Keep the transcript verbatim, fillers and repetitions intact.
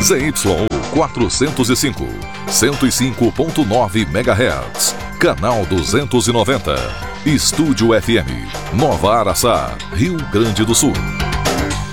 Z Y quatrocentos e cinco, cento e cinco ponto nove megahertz, canal duzentos e noventa. Estúdio F M, Nova Araçá, Rio Grande do Sul.